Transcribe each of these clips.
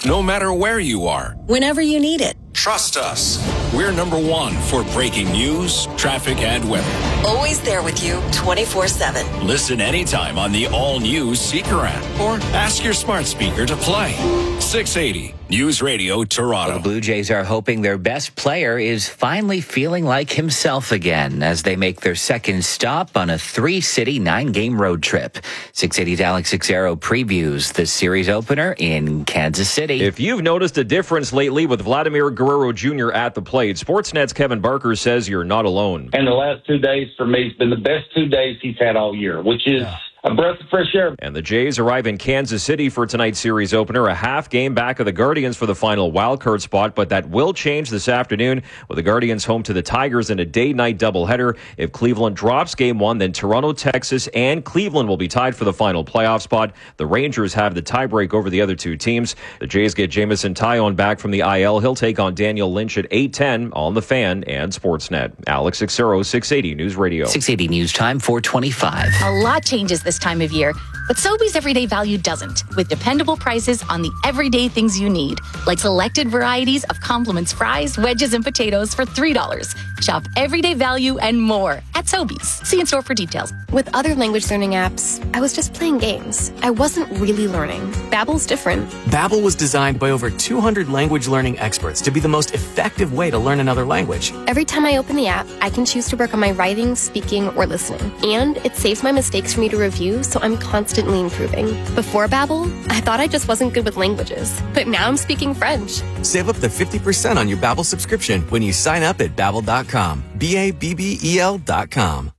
no matter where you are. Whenever you need it. Trust us. We're number one for breaking news, traffic, and weather. Always there with you 24/7. Listen anytime on the all-new Seeker app or ask your smart speaker to play. 680 News Radio Toronto. Well, the Blue Jays are hoping their best player is finally feeling like himself again as they make their second stop on a 3-city, 9-game road trip. 680's Alex Sixero previews the series opener in Kansas City. If you've noticed a difference lately with Vladimir Guerrero Jr. at the plate, Sportsnet's Kevin Barker says you're not alone. And the last 2 days for me has been the best 2 days he's had all year, which is a breath of fresh air. And the Jays arrive in Kansas City for tonight's series opener, a half game back of the Guardians for the final wildcard spot, but that will change this afternoon with the Guardians home to the Tigers in a day-night doubleheader. If Cleveland drops game one, then Toronto, Texas, and Cleveland will be tied for the final playoff spot. The Rangers have the tiebreak over the other two teams. The Jays get Jameson Taillon back from the IL. He'll take on Daniel Lynch at 8:10 on The Fan and Sportsnet. Alex Sixero, 680 News Radio. 680 News Time, 4:25. A lot changes this time of year, but Sobeys Everyday Value doesn't, with dependable prices on the everyday things you need, like selected varieties of Compliments fries, wedges, and potatoes for $3. Shop Everyday Value and more at Sobeys. See in store for details. With other language learning apps, I was just playing games. I wasn't really learning. Babbel's different. Babbel was designed by over 200 language learning experts to be the most effective way to learn another language. Every time I open the app, I can choose to work on my writing, speaking, or listening. And it saves my mistakes for me to review, so I'm constantly improving. Before Babbel, I thought I just wasn't good with languages. But now I'm speaking French. Save up to 50% on your Babbel subscription when you sign up at Babbel.com. Babbel.com.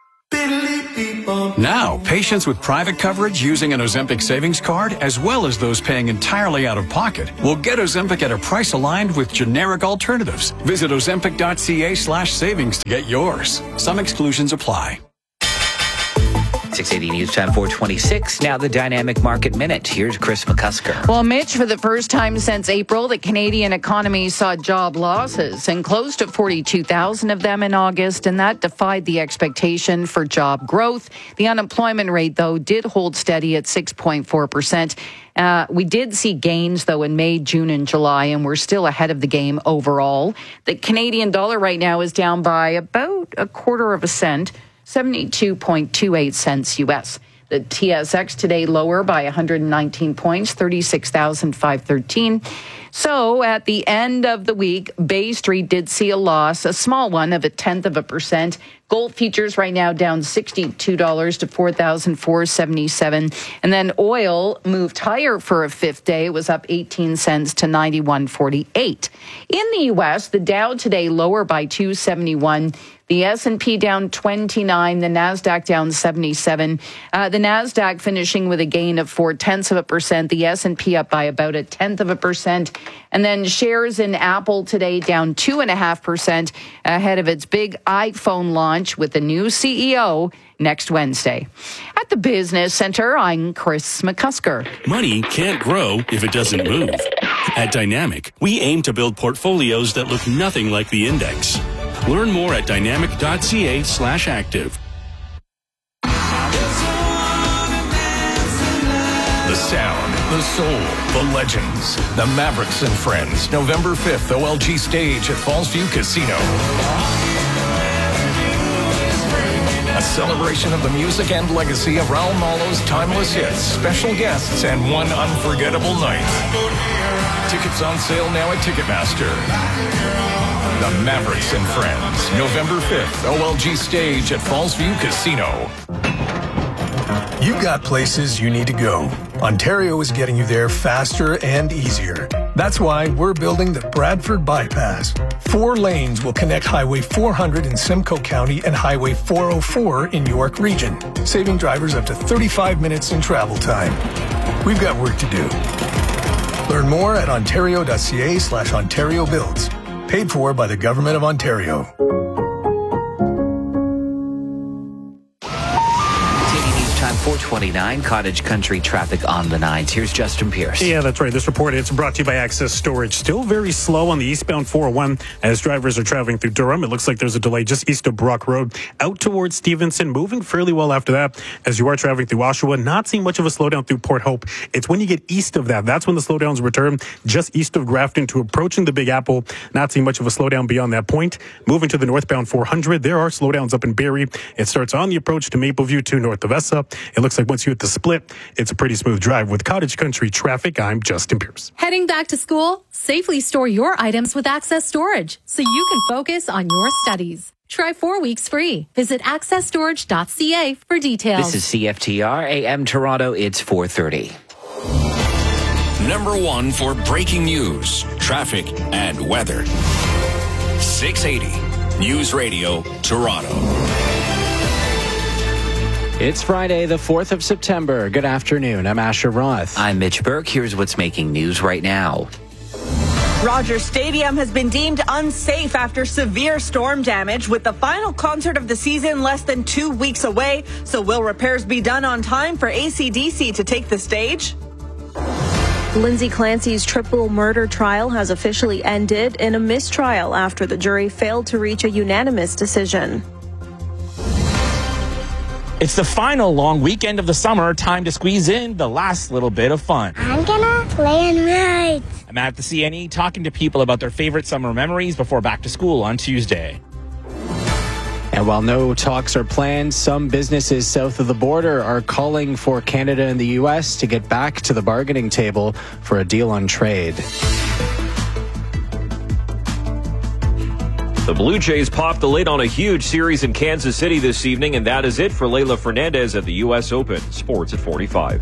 Now, patients with private coverage using an Ozempic savings card, as well as those paying entirely out of pocket, will get Ozempic at a price aligned with generic alternatives. Visit Ozempic.ca/savings to get yours. Some exclusions apply. 680 News Time, 426. Now the Dynamic Market Minute. Here's Chris McCusker. Well, Mitch, for the first time since April, the Canadian economy saw job losses, and close to 42,000 of them in August, and that defied the expectation for job growth. The unemployment rate, though, did hold steady at 6.4%. We did see gains, though, in May, June, and July, and we're still ahead of the game overall. The Canadian dollar right now is down by about a quarter of a cent, 72.28 cents U.S. The TSX today lower by 119 points, 36,513. So at the end of the week, Bay Street did see a loss, a small one of 0.1%. Gold futures right now down $62 to $4,477. And then oil moved higher for a fifth day. It was up 18 cents to 91.48. In the U.S., the Dow today lower by 271. The S&P down 29, the NASDAQ down 77. The NASDAQ finishing with a gain of 0.4%, the S&P up by about 0.1%. And then shares in Apple today down 2.5% ahead of its big iPhone launch with the new CEO next Wednesday. At the Business Center, I'm Chris McCusker. Money can't grow if it doesn't move. At Dynamic, we aim to build portfolios that look nothing like the index. Learn more at dynamic.ca/active. The sound, the soul, the legends. The Mavericks and Friends. November 5th, OLG Stage at Fallsview Casino. A celebration of the music and legacy of Raul Malo's timeless hits, special guests, and one unforgettable night. Tickets on sale now at Ticketmaster. The Mavericks and Friends, November 5th, OLG Stage at Fallsview Casino. You've got places you need to go. Ontario is getting you there faster and easier. That's why we're building the Bradford Bypass. 4 lanes will connect Highway 400 in Simcoe County and Highway 404 in York Region, saving drivers up to 35 minutes in travel time. We've got work to do. Learn more at ontario.ca/Ontario Builds. Paid for by the Government of Ontario. TV News Time 429 Cottage Country traffic on the 9s. Here's Justin Pierce. Yeah, that's right. This report, it's brought to you by Access Storage. Still very slow on the eastbound 401 as drivers are traveling through Durham. It looks like there's a delay just east of Brock Road out towards Stevenson. Moving fairly well after that as you are traveling through Oshawa. Not seeing much of a slowdown through Port Hope. It's when you get east of that. That's when the slowdowns return. Just east of Grafton to approaching the Big Apple. Not seeing much of a slowdown beyond that point. Moving to the northbound 400, there are slowdowns up in Barrie. It starts on the approach to Mapleview to north of Essa. It looks like once you hit the split, it's a pretty smooth drive. With Cottage Country traffic, I'm Justin Pierce. Heading back to school? Safely store your items with Access Storage so you can focus on your studies. Try 4 weeks free. Visit accessstorage.ca for details. This is CFTR AM Toronto. It's 4:30. Number 1 for breaking news, traffic, and weather. 680 News Radio Toronto. It's Friday, the 4th of September. Good afternoon. I'm Asher Roth. I'm Mitch Burke. Here's what's making news right now. Rogers Stadium has been deemed unsafe after severe storm damage, with the final concert of the season less than 2 weeks away. So will repairs be done on time for AC/DC to take the stage? Lindsay Clancy's triple murder trial has officially ended in a mistrial after the jury failed to reach a unanimous decision. It's the final long weekend of the summer. Time to squeeze in the last little bit of fun. I'm gonna play and ride. I'm at the CNE talking to people about their favorite summer memories before back to school on Tuesday. And while no talks are planned, some businesses south of the border are calling for Canada and the U.S. to get back to the bargaining table for a deal on trade. The Blue Jays popped the lid on a huge series in Kansas City this evening, and that is it for Leylah Fernandez at the U.S. Open. Sports at 45.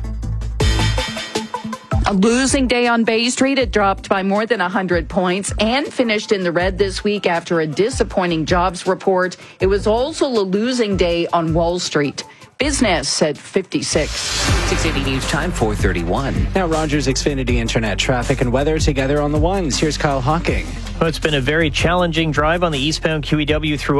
A losing day on Bay Street. It dropped by more than 100 points and finished in the red this week after a disappointing jobs report. It was also a losing day on Wall Street. Business at 56. 680 News Time, 4:31. Now Rogers Xfinity Internet traffic and weather together on the ones. Here's Kyle Hawking. Well, it's been a very challenging drive on the eastbound QEW through